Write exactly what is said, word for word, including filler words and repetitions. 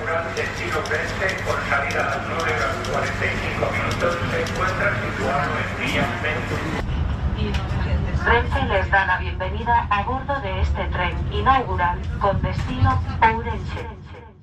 inaugural destino Orense con salida a las nueve horas cuarenta y cinco minutos se encuentra situado en vías Metro. Renfe les da la bienvenida a bordo de este tren inaugural con destino Ourense.